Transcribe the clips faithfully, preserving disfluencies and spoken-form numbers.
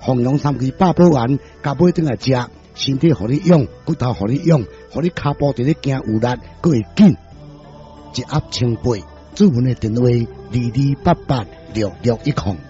弘扬三支百宝丸，甲买转来食，身体互你勇，骨头互你勇，互你骹步伫咧行有力，佫会紧。一盒清八，主文的电话二二八八六六一零。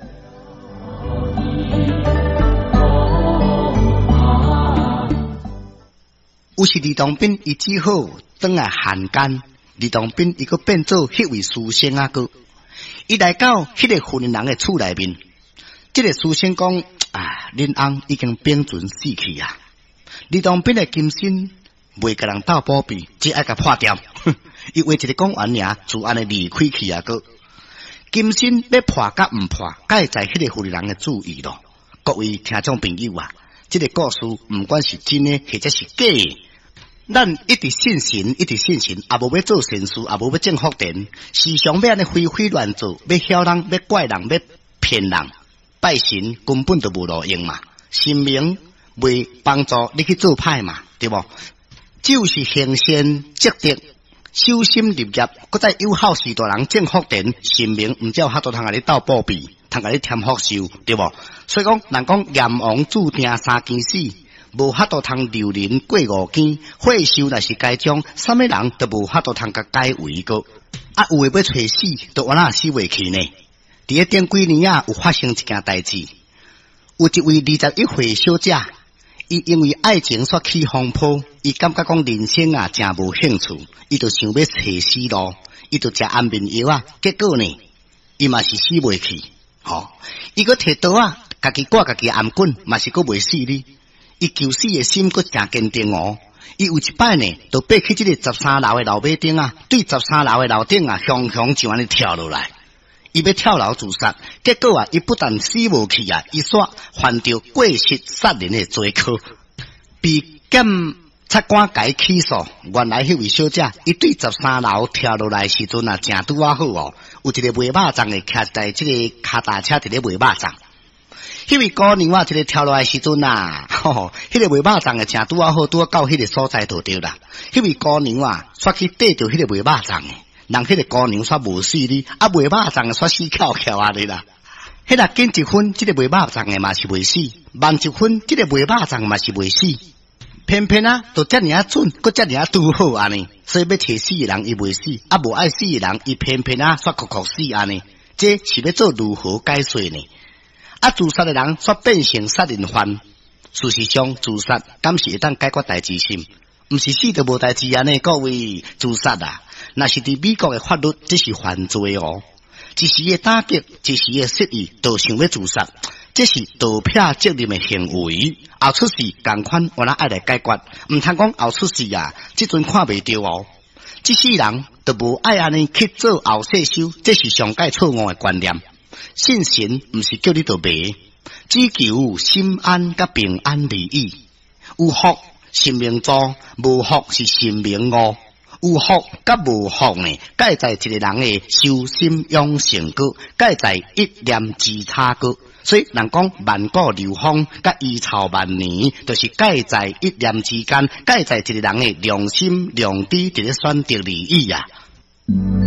有时李当兵伊只好转来汉奸，李当兵伊佫变做迄位书生啊个，伊来到迄个妇人人的厝内面，即、这个书生讲啊，恁翁已经兵存死去啊！李当兵的金身袂甲人斗保庇，只爱甲破掉。伊话一个讲完尔，就安尼离开去啊个。金身要破甲毋破，该在迄个妇人人的注意咯。各位听众朋友啊，即、这个故事毋管是真的或者是假的。咱一直信神，一直信神，也无要做善事，也无要种福田，时常要安尼飞飞乱做，要晓人，要怪人，要骗人，拜神根本就无路用嘛。神明袂帮助你去做歹嘛，对无？就是行善积德，修心立业，搁再有好事大人种福田，神明毋只有遐多通甲你斗保庇，通甲你添福寿，对无？所以讲，人讲阎王注定三更死。无法度通留人过五更，祸寿若是该将，啥物人都无法度通甲解围个。啊，有诶要找死，都安那死袂去呢？伫咧顶几年啊，有发生一件代志，有一位二十一岁小姐，伊因为爱情煞起风波，伊感觉讲人生啊真无兴趣，伊就想要找死路，伊就食安眠药啊，结果呢，伊嘛是死袂去，吼、哦，伊个摕刀啊，家己挂家己颔棍，嘛是个袂死哩。伊求死的心阁真坚定哦！伊有一摆呢，就爬去这个十三楼的楼尾顶啊，对十三楼的楼顶啊，雄雄就安尼跳落来。伊要跳楼自杀，结果啊，伊不但死无去啊，伊煞犯着过失杀人的罪科，被检察官改起诉。原来迄位小姐，伊对十三楼跳落来时阵啊，正拄啊好哦，有一个卖肉粽的徛在这个脚踏车伫咧卖肉粽。迄位姑娘啊，一个跳落来时阵啊，吼、哦，迄、那个卖肉粽的正拄啊好，拄啊到迄个所在就对啦。迄位姑娘啊，煞去缀着迄个卖肉粽的，人迄个姑娘煞无死哩，啊卖肉粽的煞死翘翘啊哩啦。迄若紧一分，即、这个卖肉粽的嘛是袂死；慢一分，即、这个卖肉粽嘛是袂死。偏偏啊，都遮尔啊准，搁遮尔啊拄好安尼，所以要找死的人伊袂死，啊无爱死的人伊偏偏啊煞酷酷死安尼，这是要做如何解说呢？啊！自杀的人煞变成杀人犯，事实上自杀敢是会当解决代志心，毋是死就无代志安尼。各位自杀啊，若是伫美国的法律，这是犯罪哦。一时的打击，一时的失意，就想要自杀，这是盗窃责任的行为。后出事共款，我哪爱来解决？毋通讲后出事啊，即阵看袂到哦。这世人都无爱安尼去做后世修，这是上界错误的观念。信神毋是叫你做迷，只求心安甲平安利益。有福神明助，无福是神明误。有福甲无福呢，盖在一个人的修心养性果，盖在一念之差果。所以人讲万古流芳，甲遗臭万年，就是盖在一念之间，盖在一个人的良心良知，伫咧选择利益啊。